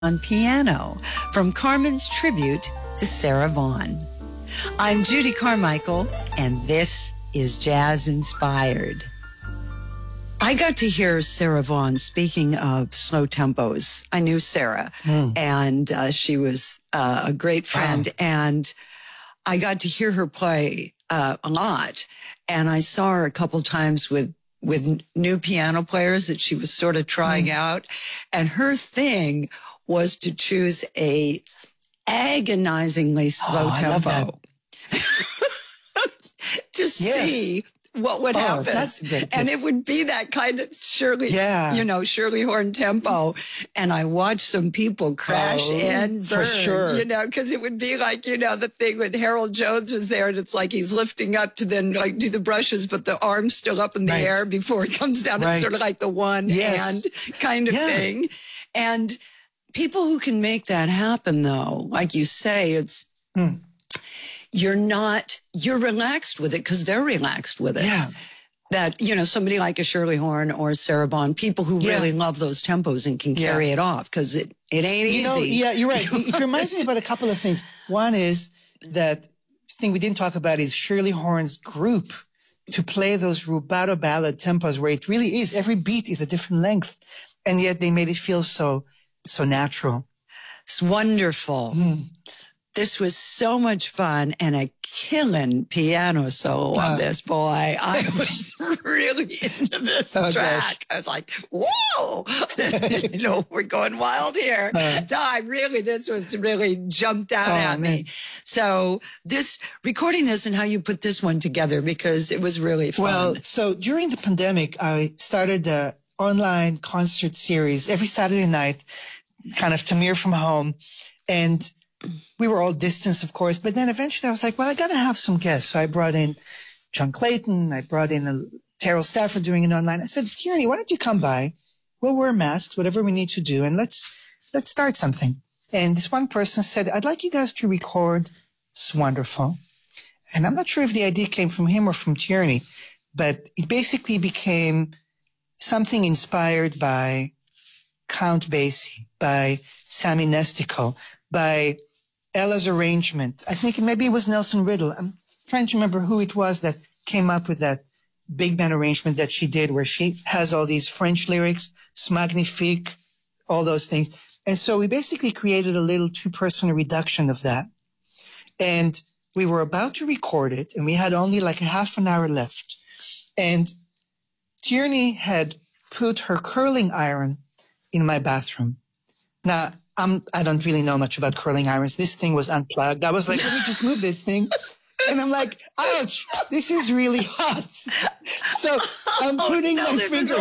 on piano from Carmen's tribute to Sarah Vaughan. I'm Judy Carmichael, and this is Jazz Inspired. I got to hear Sarah Vaughan. Speaking of slow tempos, I knew Sarah, and she was a great friend, and I got to hear her play a lot, and I saw her a couple times with new piano players that she was sort of trying out, and her thing was to choose a agonizingly slow tempo to see what would happen. And it would be that kind of Shirley Horn tempo. And I watched some people crash and burn, for sure. because it would be like, the thing when Harold Jones was there, and it's like he's lifting up to then like do the brushes, but the arm's still up in the air before it comes down. It's sort of like the one hand kind of thing. And people who can make that happen, though, like you say, it's, you're relaxed with it because they're relaxed with it. Yeah. That, somebody like a Shirley Horn or Sarah Vaughan, people who really love those tempos and can carry it off because it ain't easy. Yeah, you're right. It reminds me about a couple of things. One is that thing we didn't talk about is Shirley Horn's group to play those rubato ballad tempos where it really is. Every beat is a different length. And yet they made it feel so natural. It's wonderful. This was so much fun and a killing piano solo on this, boy. I was really into this track. Gosh. I was like, whoa, we're going wild here. This was really jumped out at me. So recording this and how you put this one together, because it was really fun. Well, so during the pandemic, I started the online concert series every Saturday night, kind of Tamir from home. And we were all distanced, of course. But then eventually I was like, well, I got to have some guests. So I brought in John Clayton. I brought in Terrell Stafford doing it online. I said, Tierney, why don't you come by? We'll wear masks, whatever we need to do. And let's start something. And this one person said, I'd like you guys to record Wonderful. And I'm not sure if the idea came from him or from Tierney, but it basically became something inspired by Count Basie, by Sammy Nestico, by Ella's arrangement. I think maybe it was Nelson Riddle. I'm trying to remember who it was that came up with that big band arrangement that she did where she has all these French lyrics, Magnifique, all those things. And so we basically created a little 2-person reduction of that. And we were about to record it, and we had only like a half an hour left. And Tierney had put her curling iron in my bathroom. Now, I don't really know much about curling irons. This thing was unplugged. I was like, let me just move this thing. And I'm like, ouch, this is really hot. So I'm putting my finger.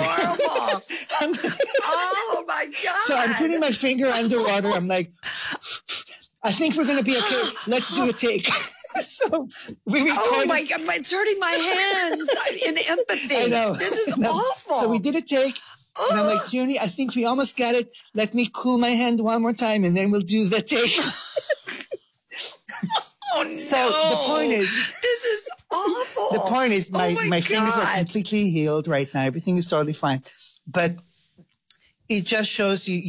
Oh my God. So I'm putting my finger underwater. I'm like, I think we're going to be okay. Let's do a take. So we recorded. Oh my God, it's hurting my hands in empathy. I know. This is awful. So we did a take. And I'm like, Tierney, I think we almost got it. Let me cool my hand one more time, and then we'll do the take. Oh, no. So the point is... This is awful. The point is my fingers are completely healed right now. Everything is totally fine. But it just shows you